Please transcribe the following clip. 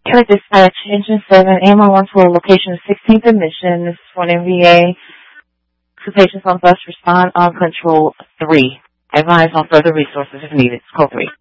Detroit Dispatch, Engine 7, AMR-112, location 16th and Mission. This is for an MVA. Two patients on bus, respond on control 3. Advise on further resources if needed. Code 3.